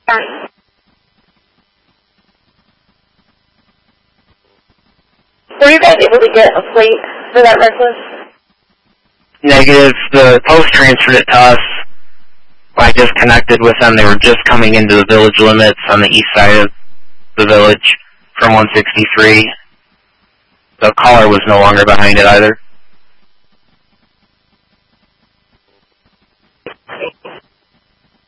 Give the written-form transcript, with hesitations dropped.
Were you guys able to get a plate for that Merciless? Negative. The post transferred it to us. I just connected with them. They were just coming into the village limits on the east side of the village from 163. The caller was no longer behind it either.